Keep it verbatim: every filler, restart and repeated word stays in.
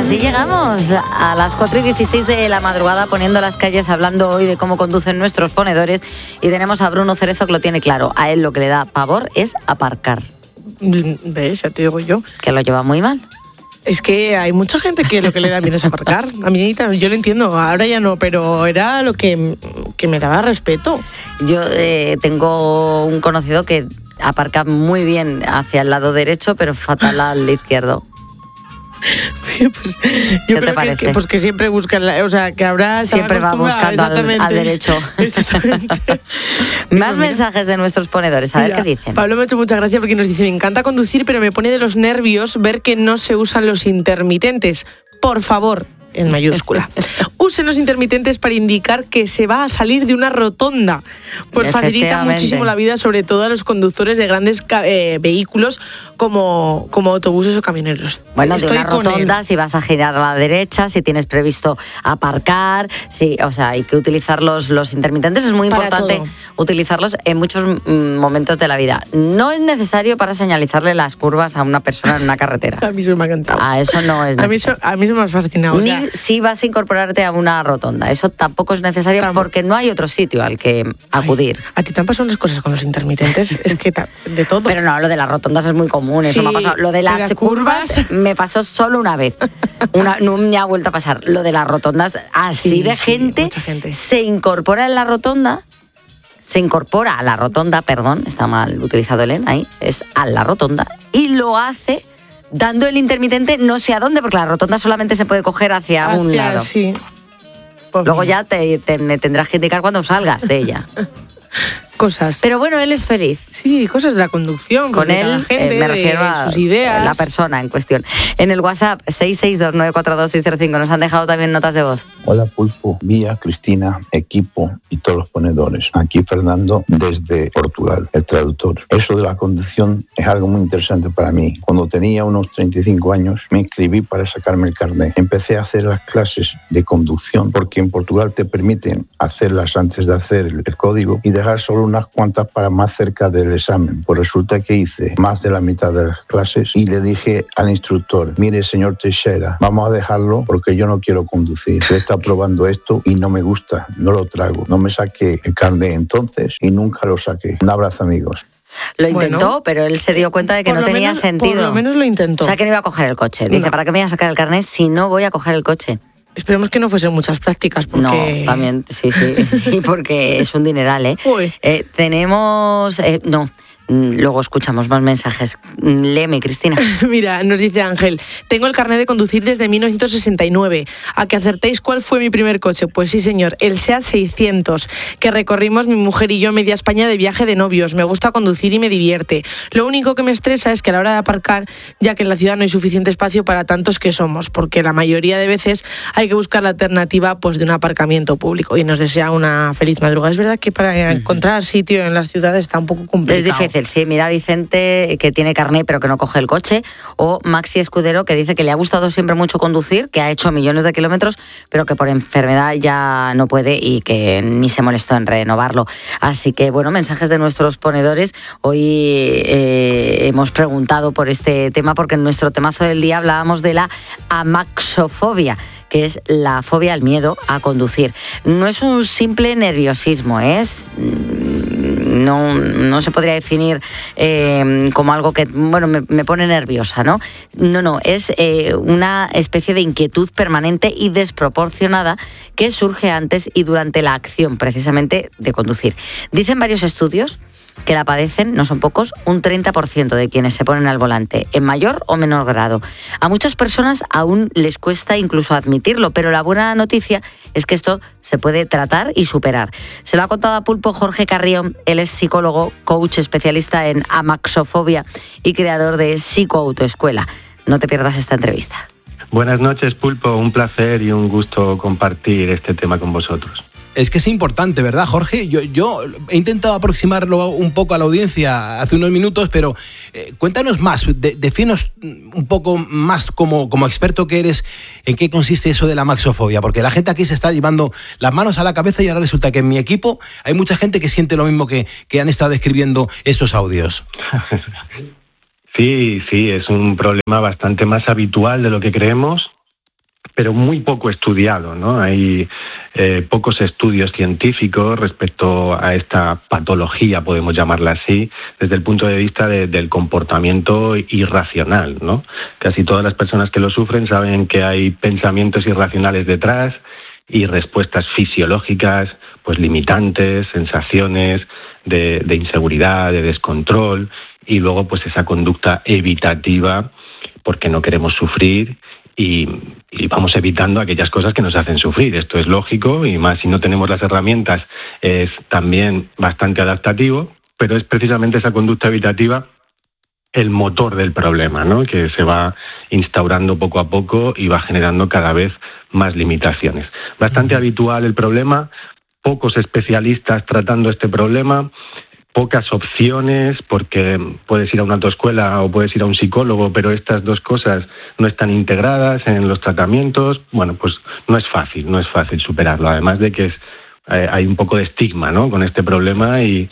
Así llegamos a las cuatro y dieciséis de la madrugada, poniendo las calles, hablando hoy de cómo conducen nuestros ponedores, y tenemos a Bruno Cerezo que lo tiene claro. A él lo que le da pavor es aparcar. ¿Ves? Ya te digo yo. Que lo lleva muy mal. Es que hay mucha gente que lo que le da miedo es aparcar. A mí yo lo entiendo, ahora ya no, pero era lo que, que me daba respeto. Yo eh, tengo un conocido que aparca muy bien hacia el lado derecho, pero fatal al izquierdo. Pues, yo ¿Qué te parece? Que, que, pues que siempre buscan, o sea, que habrá... Siempre va buscando al, al derecho. Exactamente. Más mensajes de nuestros ponedores, a Mira, ver qué dicen. Pablo me ha hecho mucha gracia porque nos dice: me encanta conducir, pero me pone de los nervios ver que no se usan los intermitentes. Por favor, en mayúscula. Usen los intermitentes para indicar que se va a salir de una rotonda. Pues facilita muchísimo la vida, sobre todo a los conductores de grandes eh, vehículos como, como autobuses o camioneros. Bueno, Estoy de una rotonda, si vas a girar a la derecha, si tienes previsto aparcar, sí, o sea, hay que utilizar los, los intermitentes. Es muy para importante todo. Utilizarlos en muchos mm, momentos de la vida. No es necesario para señalizarle las curvas a una persona en una carretera. A mí eso me ha encantado. A eso no es necesario. A mí, a mí eso me ha fascinado. Ni o sea, si vas a incorporarte a una rotonda. Eso tampoco es necesario tampoco. Porque no hay otro sitio al que acudir. Ay, a ti te han pasado unas cosas con los intermitentes, es que de todo. Pero no, lo de las rotondas es muy común, eso sí, me ha pasado. Lo de las, las curvas, curvas me pasó solo una vez. Una, no me ha vuelto a pasar. Lo de las rotondas, así sí, de gente, sí, gente se incorpora en la rotonda, se incorpora a la rotonda, perdón, está mal utilizado el en ahí, es a la rotonda, y lo hace dando el intermitente no sé a dónde, porque la rotonda solamente se puede coger hacia, hacia un lado. Sí. Pues Luego bien. ya te, te, me tendrás que indicar cuando salgas de ella. Cosas. Pero bueno, él es feliz. Sí, cosas de la conducción. Con de él la gente, eh, me refiero de a sus ideas. La persona en cuestión. En el WhatsApp seis seis dos nueve cuatro dos seis cero cinco nos han dejado también notas de voz. Hola Pulpo, Vía, Cristina, equipo y todos los ponedores. Aquí Fernando desde Portugal, el traductor. Eso de la conducción es algo muy interesante para mí. Cuando tenía unos treinta y cinco años me inscribí para sacarme el carnet. Empecé a hacer las clases de conducción porque en Portugal te permiten hacerlas antes de hacer el, el código y dejar solo unas cuantas para más cerca del examen. Pues resulta que hice más de la mitad de las clases y le dije al instructor: mire señor Teixeira, vamos a dejarlo porque yo no quiero conducir. Yo está probando esto y no me gusta, no lo trago. No me saqué el carnet entonces y nunca lo saqué. Un abrazo, amigos. Lo intentó, bueno, pero él se dio cuenta de que no tenía menos, sentido. Por lo menos lo intentó. O sea, que no iba a coger el coche. Dice, no. ¿Para qué me voy a sacar el carnet si no voy a coger el coche? Esperemos que no fuesen muchas prácticas, porque... No, también, sí, sí, sí, porque es un dineral, ¿eh? Uy. eh tenemos... Eh, no... Luego escuchamos más mensajes. Léeme, Cristina. Mira, nos dice Ángel: tengo el carnet de conducir desde mil novecientos sesenta y nueve. ¿A que acertéis cuál fue mi primer coche? Pues sí, señor, el SEAT seiscientos, que recorrimos mi mujer y yo media España de viaje de novios. Me gusta conducir y me divierte. Lo único que me estresa es que a la hora de aparcar, ya que en la ciudad no hay suficiente espacio para tantos que somos, porque la mayoría de veces hay que buscar la alternativa pues de un aparcamiento público. Y nos desea una feliz madrugada. Es verdad que para uh-huh. encontrar sitio en las ciudades está un poco complicado. Es difícil. Sí, mira Vicente, que tiene carné pero que no coge el coche, o Maxi Escudero, que dice que le ha gustado siempre mucho conducir, que ha hecho millones de kilómetros, pero que por enfermedad ya no puede y que ni se molestó en renovarlo. Así que, bueno, mensajes de nuestros ponedores. Hoy eh, hemos preguntado por este tema porque en nuestro temazo del día hablábamos de la amaxofobia, que es la fobia al miedo a conducir. No es un simple nerviosismo, es... No, no se podría definir eh, como algo que, bueno, me, me pone nerviosa, ¿no? No, no, es eh, una especie de inquietud permanente y desproporcionada que surge antes y durante la acción, precisamente, de conducir. Dicen varios estudios que la padecen, no son pocos, un treinta por ciento de quienes se ponen al volante, en mayor o menor grado. A muchas personas aún les cuesta incluso admitirlo, pero la buena noticia es que esto se puede tratar y superar. Se lo ha contado a Pulpo Jorge Carrión. Él es psicólogo, coach especialista en amaxofobia y creador de Psicoautoescuela. No te pierdas esta entrevista. Buenas noches, Pulpo. Un placer y un gusto compartir este tema con vosotros. Es que es importante, ¿verdad, Jorge? Yo, yo he intentado aproximarlo un poco a la audiencia hace unos minutos, pero eh, cuéntanos más, de, defínenos un poco más como, como experto que eres, en qué consiste eso de la amaxofobia, porque la gente aquí se está llevando las manos a la cabeza y ahora resulta que en mi equipo hay mucha gente que siente lo mismo que, que han estado escribiendo estos audios. Sí, sí, es un problema bastante más habitual de lo que creemos. pero muy poco estudiado, ¿no? Hay eh, pocos estudios científicos respecto a esta patología, podemos llamarla así, desde el punto de vista de, del comportamiento irracional, ¿no? Casi todas las personas que lo sufren saben que hay pensamientos irracionales detrás y respuestas fisiológicas, pues limitantes, sensaciones de, de inseguridad, de descontrol, y luego pues esa conducta evitativa porque no queremos sufrir. Y, y vamos evitando aquellas cosas que nos hacen sufrir. Esto es lógico y más si no tenemos las herramientas es también bastante adaptativo, pero es precisamente esa conducta evitativa el motor del problema, ¿no? Que se va instaurando poco a poco y va generando cada vez más limitaciones. Bastante habitual el problema, pocos especialistas tratando este problema, pocas opciones, porque puedes ir a una autoescuela o puedes ir a un psicólogo, pero estas dos cosas no están integradas en los tratamientos. Bueno, pues no es fácil, no es fácil superarlo. Además de que es, eh, hay un poco de estigma, ¿no?, con este problema y,